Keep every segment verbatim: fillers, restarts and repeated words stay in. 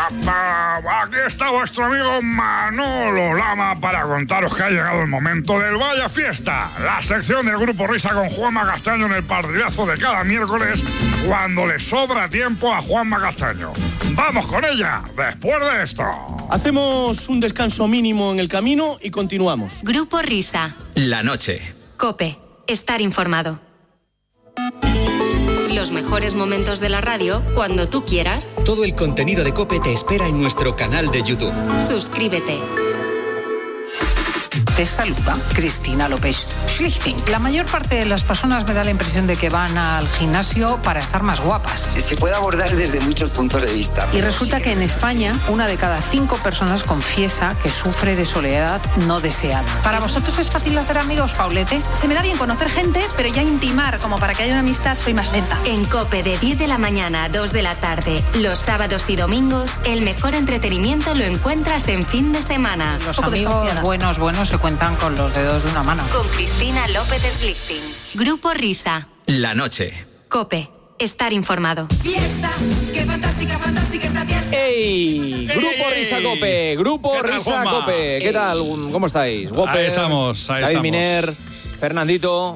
Aquí está vuestro amigo Manolo Lama para contaros que ha llegado el momento del Vaya Fiesta, la sección del Grupo Risa con Juanma Castaño en el partidazo de cada miércoles cuando le sobra tiempo a Juanma Castaño. ¡Vamos con ella después de esto! Hacemos un descanso mínimo en el camino y continuamos. Grupo Risa. La noche. COPE. Estar informado. Los mejores momentos de la radio cuando tú quieras. Todo el contenido de COPE te espera en nuestro canal de YouTube. Suscríbete. Te saluda Cristina López Schlichting. La mayor parte de las personas me da la impresión de que van al gimnasio para estar más guapas. Se puede abordar desde muchos puntos de vista. Y resulta que en España una de cada cinco personas confiesa que sufre de soledad no deseada. ¿Para vosotros es fácil hacer amigos, Paulete? Se me da bien conocer gente, pero ya intimar como para que haya una amistad soy más lenta. En COPE de diez de la mañana a dos de la tarde, los sábados y domingos, el mejor entretenimiento lo encuentras en fin de semana. Los amigos buenos, buenos se cuentan con los dedos de una mano. Con Cristina López Schlichting. Grupo Risa. La noche. COPE. Estar informado. Fiesta, qué fantástica, fantástica esta fiesta. ¡Ey! Grupo ¡Ey! Risa Cope, Grupo ¿Qué tal, Risa Juanma? Cope. ¿Qué Ey. tal? ¿Cómo estáis? Whopper, Ahí estamos, ahí David estamos. Miner, Fernandito,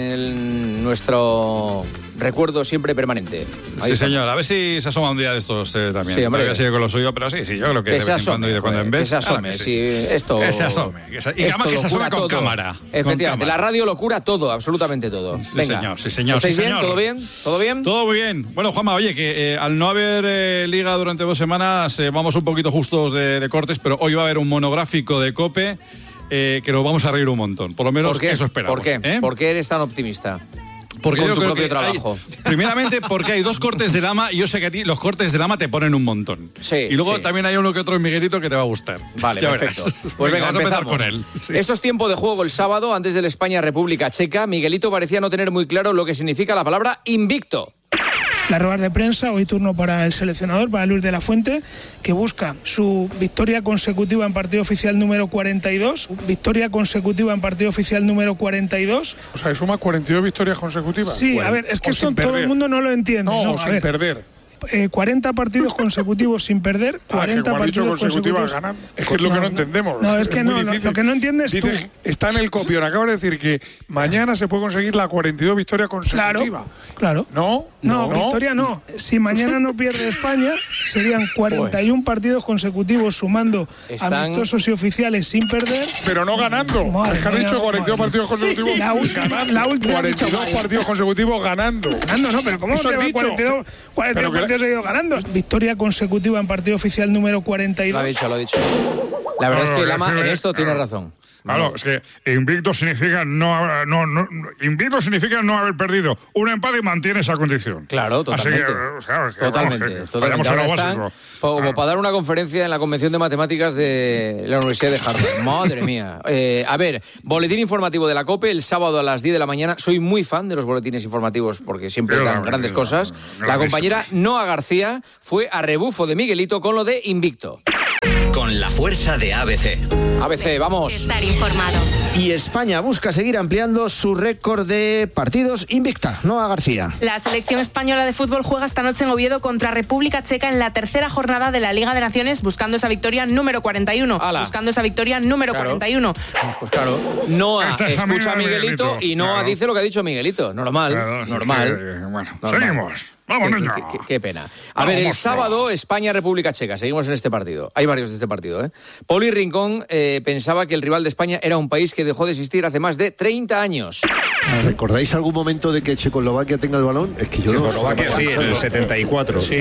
en nuestro recuerdo siempre permanente. Ahí Sí, estamos. señor. A ver si se asoma un día de estos eh, también. Sí, hombre. Todavía sigue con lo suyo, pero sí, sí, yo creo que, Que de se vez en cuando y asome, de cuando en joder, vez. que se asome, Ah, sí. sí, esto... Que se asome. Que se- y esto además que lo se asome cura con todo. cámara. con Efectivamente, cámara. la radio lo cura todo, absolutamente todo. Sí, Venga. señor, sí, señor. ¿Estáis sí, bien? señor. ¿Todo bien? ¿Todo bien? Todo muy bien. Bueno, Juanma, oye, que eh, al no haber eh, liga durante dos semanas, eh, vamos un poquito justos de, de cortes, pero hoy va a haber un monográfico de COPE eh, que nos vamos a reír un montón. Por lo menos ¿Por qué? eso esperamos. ¿Por qué? ¿eh? ¿Por qué eres tan optimista? Porque con yo tu creo propio que hay- trabajo. primeramente porque hay dos cortes de lama y yo sé que a ti los cortes de lama te ponen un montón. Sí, y luego sí. también hay uno que otro en Miguelito que te va a gustar. Vale, Ya perfecto. verás. Pues venga, vamos a empezar empezamos. con él. Sí. Esto es tiempo de juego el sábado, antes del España-República Checa. Miguelito parecía no tener muy claro lo que significa la palabra invicto. La rueda de prensa, hoy turno para el seleccionador, para Luis de la Fuente, que busca su victoria consecutiva en partido oficial número cuarenta y dos, victoria consecutiva en partido oficial número cuarenta y dos. O sea, suma cuarenta y dos victorias consecutivas. Sí, Bueno, a ver, es que o esto sin todo perder. el mundo no lo entiende. No, No, o a sin ver, perder. eh, cuarenta partidos consecutivos sin perder, Ah, que cuarenta como ha dicho partidos consecutivas consecutivos. ganando. Es que es lo que no, No, no. entendemos. No, es que muy no, lo- difícil. lo que no entiendes tú. Dices, está en el copión, acaba de decir que mañana se puede conseguir la cuarenta y dos victoria consecutiva. Claro. ¿No? No, victoria no. Si mañana no pierde España, serían cuarenta y uno partidos consecutivos sumando Están- amistosos y oficiales sin perder. Pero no ganando. Madre Es que han mía, dicho cuarenta y dos madre. partidos consecutivos La última- ganando. la última han cuarenta y dos dicho mal. partidos consecutivos ganando. Ganando, no, pero ¿cómo Eso se has va dicho. cuarenta y dos, cuarenta y dos Pero que- partidos seguidos ganando? Victoria consecutiva en partido oficial número cuarenta y Lo dos. ha dicho, lo ha dicho. La verdad es que Claro, Lama que sí, en esto tiene claro. razón. Claro, es que invicto significa no, haber- no, no invicto significa no haber perdido un empate y mantiene esa condición. Claro, totalmente. Así que, o sea, es que, Totalmente, vamos, que totalmente. fallamos en Ahora lo están básico. po- como Claro. para dar una conferencia en la Convención de Matemáticas de la Universidad de Harvard. Madre mía. Eh, a ver, boletín informativo de la COPE el sábado a las diez de la mañana. Soy muy fan de los boletines informativos porque siempre Yo dan también, grandes yo cosas. también. La compañera Noa García fue a rebufo de Miguelito con lo de invicto. Con la fuerza de A B C. A B C, vamos. Estar informado. Y España busca seguir ampliando su récord de partidos invicta. Noa García. La selección española de fútbol juega esta noche en Oviedo contra República Checa en la tercera jornada de la Liga de Naciones, buscando esa victoria número cuarenta y uno. Ala. Buscando esa victoria número Claro. cuarenta y uno. Pues claro, Noa Esta es escucha amiga a de Miguelito, Miguelito, y Noa claro. dice lo que ha dicho Miguelito. Normal, Claro, sí, normal. que, bueno, Normal. seguimos. Vamos, Qué- niño. qué- qué- qué pena. A Vamos, ver, el monstruo. sábado, España-República Checa. Seguimos en este partido. Hay varios de este partido, ¿eh? Poli Rincón eh, pensaba que el rival de España era un país que dejó de existir hace más de treinta años. ¿Recordáis algún momento de que Checoslovaquia tenga el balón? Es que yo Checoslovaquia no... sí, en el setenta y cuatro. Sí,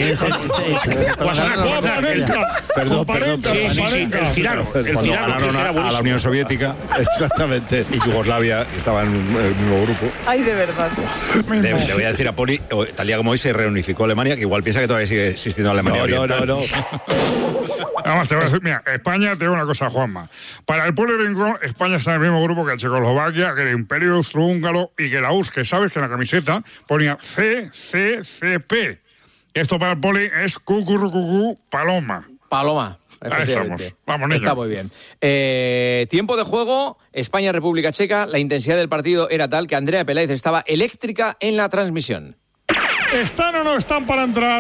Perdón, perdón. Sí, sí, sí, el Cirano, el Cuando Cirano, ganaron que a, era a la buenísimo. Unión Soviética. Exactamente. Y Yugoslavia estaba en el mismo grupo. Ay, de verdad. Le, le voy a decir a Poli, o- tal día como hoy se reunificó Alemania, que igual piensa que todavía sigue existiendo Alemania No, no, Oriental. no, no. Vamos, te voy a decir, mira, España, te digo una cosa, Juanma. Para el pueblo rincón, España está en el mismo grupo que Checoslovaquia, que el Imperio Austrohúngaro y que la U R S S, que sabes que en la camiseta ponía C C C P. Esto para el poli es cucurrucucú paloma. Paloma. Ahí efectivamente. estamos. Vamos, niño. Está muy bien. Eh, tiempo de juego, España-República Checa. La intensidad del partido era tal que Andrea Peláez estaba eléctrica en la transmisión. ¿Están o no están para entrar?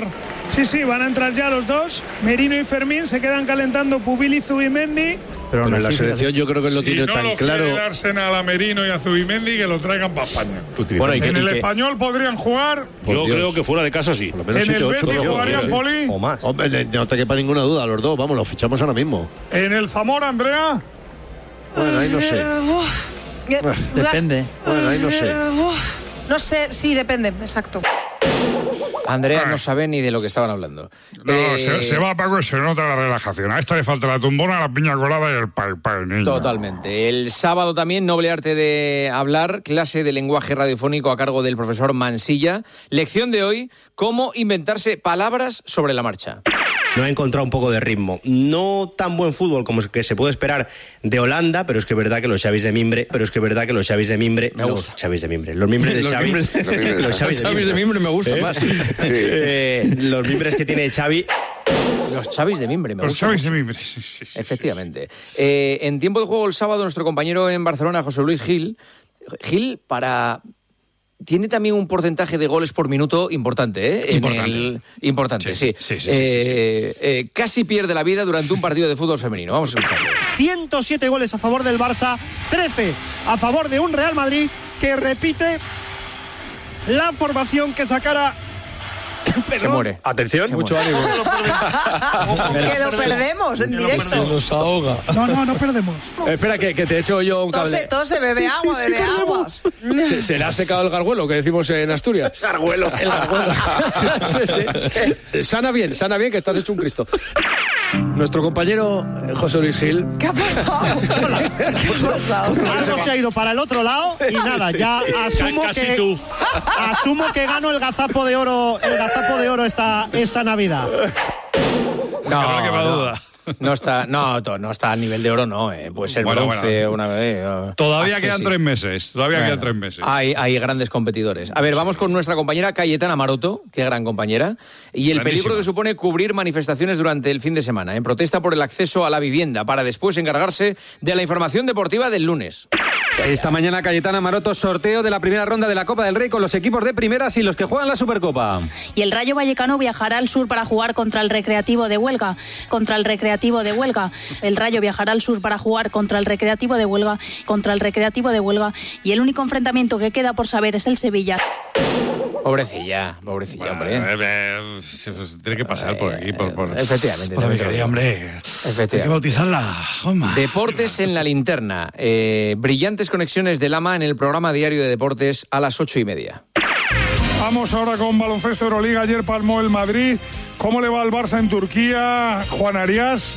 Sí, sí, van a entrar ya los dos. Merino y Fermín se quedan calentando Pubil y Zubimendi. Pero en la selección yo creo que lo si tiene no tan lo claro. quiere Arsenal a Merino y a Zubimendi, que lo traigan para España. Bueno, y que, en el y que, Español podrían jugar. Yo Dios. creo que fuera de casa sí. En el Betis jugarían, Poli. O más. Hombre, no te quepa ninguna duda, los dos, vamos, los fichamos ahora mismo. En el Zamora, Andrea. Bueno, ahí no sé. Depende. Bueno, ahí no sé. No sé, sí, depende, exacto. Andrea no sabe ni de lo que estaban hablando. No, Eh, se, se va Paco y se nota la relajación. A esta le falta la tumbona, la piña colada y el pay pay, niño. Totalmente. El sábado también, noble arte de hablar, clase de lenguaje radiofónico a cargo del profesor Mansilla. Lección de hoy, cómo inventarse palabras sobre la marcha. No ha encontrado un poco de ritmo. No tan buen fútbol como que se puede esperar de Holanda, pero es que es verdad que los Xavis de Mimbre, pero es que es verdad que los Xavis de Mimbre, me gusta. Los Xavis de Mimbre, los Mimbres de Los Xavi, Mimbres de- los Xavis de Xavis de Mimbre me gusta ¿Eh? más. Sí. Eh, los Mimbres que tiene Xavi. Los Xavis de Mimbre, me Los gusta Xavis mucho. de Mimbre, sí, sí, sí, Efectivamente. Eh, en tiempo de juego el sábado, nuestro compañero en Barcelona, José Luis Gil, Gil para... Tiene también un porcentaje de goles por minuto importante, ¿eh? En Importante. el- importante, sí. Sí, sí, sí, Eh, eh, casi pierde la vida durante un partido de fútbol femenino. Vamos a escucharlo. ciento siete goles a favor del Barça, trece a favor de un Real Madrid que repite la formación que sacara. Se muere. Atención, Se mucho muere. ánimo. Que lo perdemos en directo. Nos ahoga. No, no, no perdemos. Espera, que, que te echo yo un Tose, cable. tose, bebe agua, bebe agua. Se, se le ha secado el garguelo, que decimos en Asturias. Garguelo. El garguelo. Sí, sí. Sana bien, sana bien, que estás hecho un Cristo. Nuestro compañero eh, José Luis Gil. ¿Qué ha pasado? ¿Qué ha pasado? Algo se ha ido para el otro lado y nada, ya asumo Casi que tú. asumo que gano el gazapo de oro, el gazapo de oro esta esta Navidad. Habrá que no. duda. No está, no, to- no está a nivel de oro, no. Eh. Puede ser Bueno, bronce, bueno. una vez. eh, Todavía accesible. quedan tres meses. Todavía Bueno, quedan tres meses. Hay, hay grandes competidores. A ver, vamos con nuestra compañera Cayetana Maroto, qué gran compañera, y el Grandísima. peligro que supone cubrir manifestaciones durante el fin de semana, en protesta por el acceso a la vivienda, para después encargarse de la información deportiva del lunes. Esta mañana Cayetana Maroto, sorteo de la primera ronda de la Copa del Rey con los equipos de primeras y los que juegan la Supercopa. Y el Rayo Vallecano viajará al sur para jugar contra el Recreativo de Huelga. Contra el Recreativo de Huelga. El Rayo viajará al sur para jugar contra el Recreativo de Huelga. Contra el Recreativo de Huelga. Y el único enfrentamiento que queda por saber es el Sevilla. Pobrecilla, pobrecilla, hombre. Eh, eh, pues, tiene que pasar por aquí. Por, por, Efectivamente. por la también te lo vicaría, digo. hombre. Efectivamente. Hay que bautizarla. Joma. Deportes en la linterna. Eh, brillantes conexiones de Lama en el programa diario de deportes a las ocho y media. Vamos ahora con baloncesto Euroliga. Ayer palmó el Madrid. ¿Cómo le va al Barça en Turquía? Juan Arias.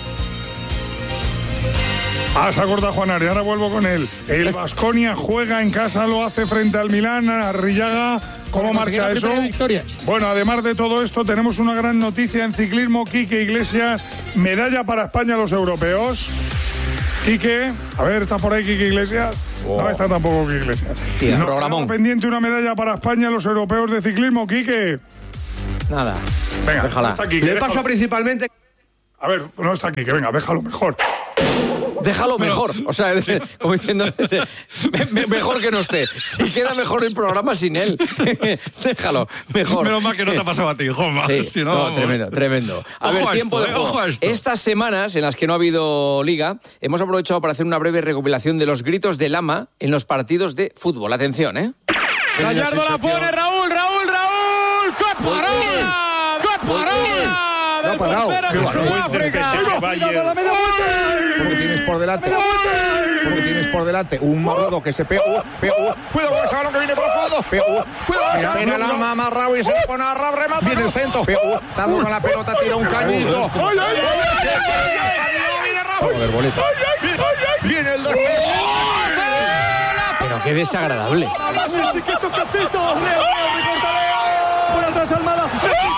Ah, se acorda Juan Arias, ahora vuelvo con él. El Baskonia juega en casa, lo hace frente al Milán, Arrillaga. ¿Cómo marcha eso? Bueno, además de todo esto, tenemos una gran noticia en ciclismo. Quique Iglesias, medalla para España a los europeos. Quique, a ver, ¿está por ahí Quique Iglesias? Oh. No está tampoco Quique Iglesias. Sí, Nos programón. quedamos pendiente una medalla para España a los europeos de ciclismo, Quique. Nada. Venga, Déjala. no está Quique, Le déjalo. paso principalmente. A ver, no está Quique, venga, déjalo mejor. Déjalo mejor. O sea, como diciendo, me- me- mejor que no esté. Si queda mejor el programa sin él. Déjalo, mejor. Menos mal que no te ha pasado a ti, Joma. Sí, Si no, no, vamos. tremendo, tremendo. A Ojo ver, a tiempo esto, de eh, juego. ojo a esto. Estas semanas en las que no ha habido liga, hemos aprovechado para hacer una breve recopilación de los gritos de Lama en los partidos de fútbol. Atención, ¿eh? Gallardo la pone, Raúl, Raúl, Raúl. ¡Qué parada! ¡Qué parada! No ha parado. Qué África. buen Cuidado, la media vuelta. Porque tienes por delante. Porque tienes por delante un Marrudo que se pega. Uh, pega, uh, cuidado con ese balón que viene por fondo. Pega, uh, cuidado con ese balón. Mira la mamá Raúl y se pone a Raúl, remata. Viene el centro. Pega, uh, dando con la pelota, tira un cañito. ¡Ay, ay, ay! Viene Raúl. Joder, bolita. Viene el despegue. Pero qué desagradable. Chiquito cafito. Leo, Leo, recorta Leo. Por atrás Almada.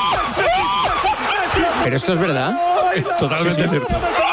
Pero esto es verdad. Totalmente cierto.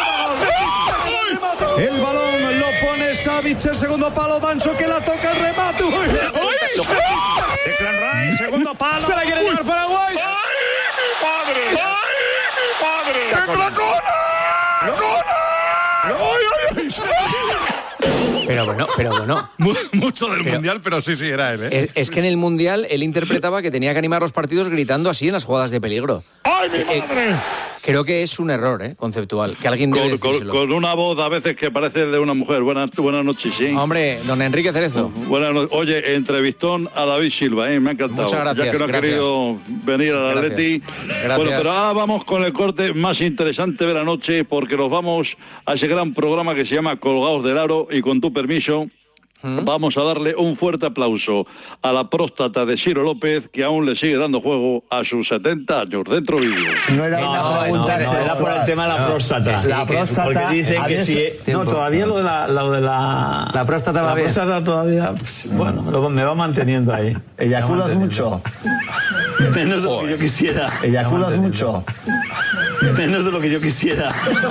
El balón lo pone Savic, el segundo palo, Dancho que la toca el remate. Declan Rice, segundo palo. Se la quiere llevar Paraguay. ¡Ay, mi padre! ¡Ay, mi padre! ¡Declan Cona! ¡Cona! ¡Ay, ay, ay! Pero bueno, pero bueno. Mucho del Pero- Mundial, pero sí, sí, era él, ¿eh? Es, es que en el Mundial él interpretaba que tenía que animar los partidos gritando así en las jugadas de peligro. ¡Ay, mi Eh, madre! Creo que es un error, ¿eh? Conceptual. Que alguien debe Con, con- decírselo. con una voz a veces que parece de una mujer. Buenas, buenas noches, sí. Hombre, don Enrique Cerezo. Buenas no- Oye, entrevistón a David Silva, ¿eh? Me ha encantado. Muchas gracias, Ya que no ha gracias. querido venir al Gracias. Atleti. Gracias. Bueno, pero ahora vamos con el corte más interesante de la noche porque nos vamos a ese gran programa que se llama Colgados del Aro y con tu permiso vamos a darle un fuerte aplauso a la próstata de Ciro López que aún le sigue dando juego a sus setenta años. Dentro vídeo. No era una pregunta, no, era por el tema de la No. próstata. Sí, la que- próstata. Porque dicen a que ver, si. tiempo. No, todavía lo de la. Lo de la, La próstata va La bien. próstata todavía. pues, bueno, lo- me va manteniendo ahí. ¿Eyaculas mucho? Menos de lo que yo quisiera. ¿Eyaculas mucho? Menos de lo que yo quisiera.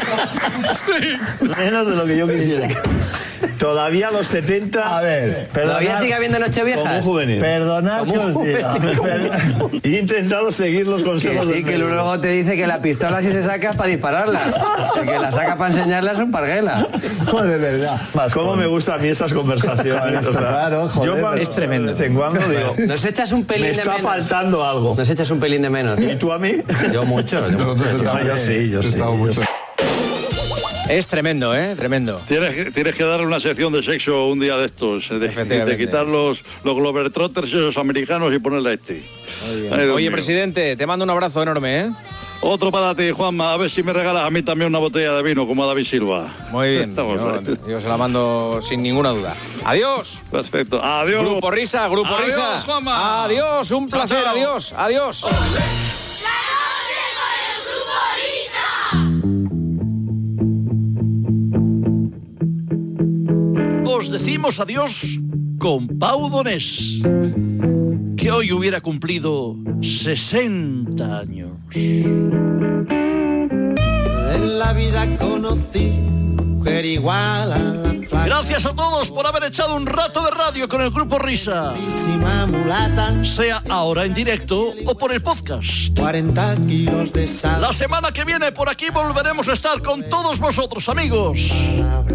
Menos de lo que yo quisiera. Todavía a los setenta. A ver, ¿Todavía sigue habiendo Nocheviejas? Como un juvenil. Perdonad Como que un os diga. juvenil. Y he intentado seguir los Que consejos sí, del que médico. luego te dice que la pistola si se saca es para dispararla. El que la saca para enseñarla es un parguela. Joder, de verdad. ¿Cómo me gustan a mí esas conversaciones? O sea, Claro, joder. yo cuando- Es tremendo. De vez en cuando digo, Nos echas un pelín me de está menos. faltando algo. Nos echas un pelín de menos. ¿Y tú a mí? Yo mucho. Yo, mucho. No, yo sí, yo sí. yo sí. Es tremendo, ¿eh? Tremendo. Tienes, que- tienes que darle una sección de sexo un día de estos, de, Efectivamente. de quitar los, los Globetrotters esos americanos y ponerle a este. Ay, Dios Oye, mío. presidente, te mando un abrazo enorme, ¿eh? Otro para ti, Juanma. A ver si me regalas a mí también una botella de vino como a David Silva. Muy bien. Estamos Yo, ahí. yo se la mando sin ninguna duda. Adiós. Perfecto. Adiós. Grupo Risa, Grupo Adiós, Risa. Juanma. Adiós, un Chao, placer. chao. Adiós, adiós. Os decimos adiós con Pau Donés, que hoy hubiera cumplido sesenta años. En la vida conocí mujer igual a la flaca. Gracias a todos por haber echado un rato de radio con el Grupo Risa. Mulata, sea ahora en directo o por el podcast. cuarenta kilos de sal. La semana que viene por aquí volveremos a estar con todos vosotros, amigos.